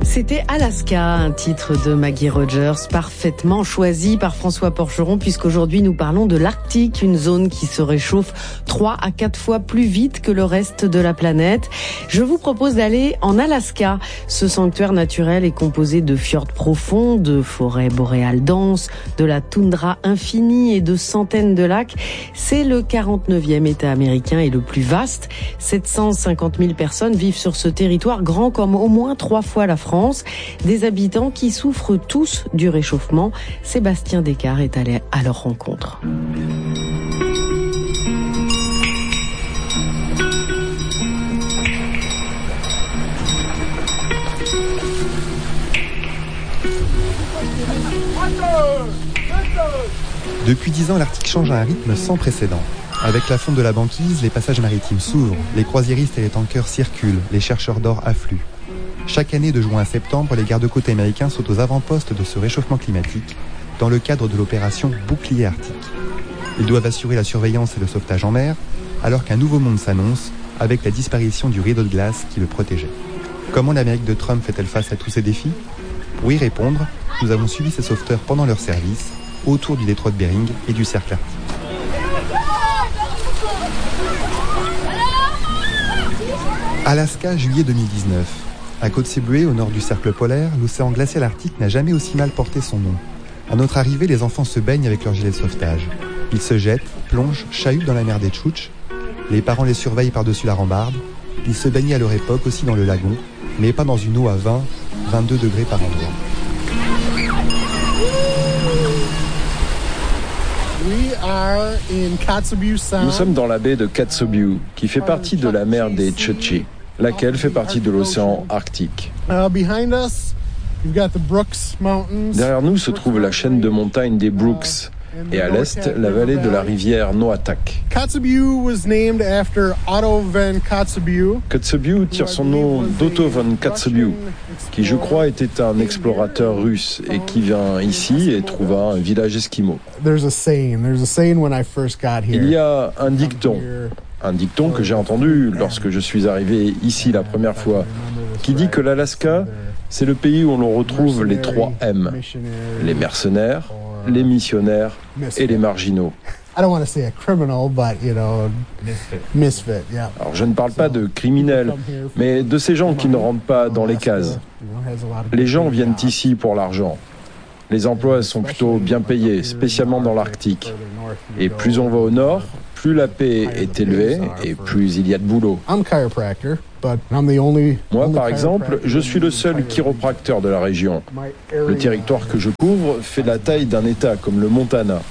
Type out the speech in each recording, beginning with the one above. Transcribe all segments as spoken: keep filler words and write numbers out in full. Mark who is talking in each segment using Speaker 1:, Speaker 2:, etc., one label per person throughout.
Speaker 1: C'était Alaska, un titre de Maggie Rogers, parfaitement choisi par François Porcheron, puisqu'aujourd'hui nous parlons de l'Arctique, une zone qui se réchauffe trois à quatre fois plus vite que le reste de la planète. Je vous propose d'aller en Alaska. Ce sanctuaire naturel est composé de fjords profonds, de forêts boréales denses, de la toundra infinie et de centaines de lacs. C'est le quarante-neuvième État américain et le plus vaste. sept cent cinquante mille personnes vivent sur ce territoire grand comme au moins trois fois la France. Des habitants qui souffrent tous du réchauffement. Sébastien Descartes est allé à leur rencontre.
Speaker 2: Depuis dix ans, l'Arctique change à un rythme sans précédent. Avec la fonte de la banquise, les passages maritimes s'ouvrent, les croisiéristes et les tankers circulent, les chercheurs d'or affluent. Chaque année, de juin à septembre, les gardes-côtes américains sont aux avant-postes de ce réchauffement climatique dans le cadre de l'opération Bouclier Arctique. Ils doivent assurer la surveillance et le sauvetage en mer, alors qu'un nouveau monde s'annonce avec la disparition du rideau de glace qui le protégeait. Comment l'Amérique de Trump fait-elle face à tous ces défis ? Pour y répondre, nous avons suivi ces sauveteurs pendant leur service autour du détroit de Bering et du cercle arctique. Alaska, juillet deux mille dix-neuf. À Kotzebue, au nord du cercle polaire, l'océan glacial arctique n'a jamais aussi mal porté son nom. À notre arrivée, les enfants se baignent avec leur gilet de sauvetage. Ils se jettent, plongent, chahutent dans la mer des Tchouktches. Les parents les surveillent par-dessus la rambarde. Ils se baignaient à leur époque aussi dans le lagon, mais pas dans une eau à vingt, vingt-deux degrés par endroit.
Speaker 3: Nous sommes dans la baie de Kotzebue, qui fait partie de la mer des Tchouktches, laquelle fait partie de l'océan Arctique. Derrière nous se trouve la chaîne de montagnes des Brooks, et à l'est, la vallée de la rivière Noatak. Kotzebue tire son nom d'Otto von Kotzebue, qui je crois était un explorateur russe et qui vint ici et trouva un village esquimau. Il y a un dicton, un dicton que j'ai entendu lorsque je suis arrivé ici la première fois, qui dit que l'Alaska, c'est le pays où l'on retrouve les trois M, les mercenaires, les missionnaires et les marginaux. Alors, je ne parle pas de criminels, mais de ces gens qui ne rentrent pas dans les cases. Les gens viennent ici pour l'argent. Les emplois sont plutôt bien payés, spécialement dans l'Arctique. Et plus on va au nord, plus la paie est élevée et plus il y a de boulot. Moi, par exemple, je suis le seul chiropracteur de la région. Le territoire que je couvre fait la taille d'un État comme le Montana.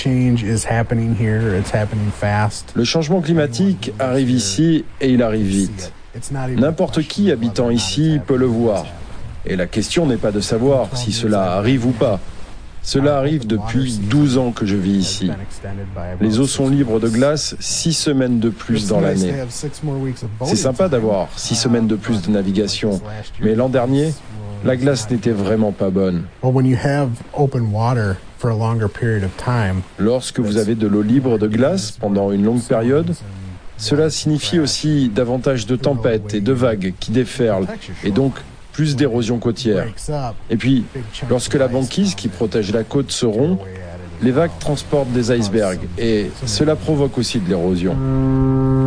Speaker 3: Le changement climatique arrive ici et il arrive vite. N'importe qui habitant ici peut le voir. Et la question n'est pas de savoir si cela arrive ou pas. Cela arrive depuis douze ans que je vis ici. Les eaux sont libres de glace six semaines de plus dans l'année. C'est sympa d'avoir six semaines de plus de navigation, mais l'an dernier, la glace n'était vraiment pas bonne. Lorsque vous avez de l'eau libre de glace pendant une longue période, cela signifie aussi davantage de tempêtes et de vagues qui déferlent, et donc plus d'érosion côtière. Et puis, lorsque la banquise qui protège la côte se rompt, les vagues transportent des icebergs et cela provoque aussi de l'érosion.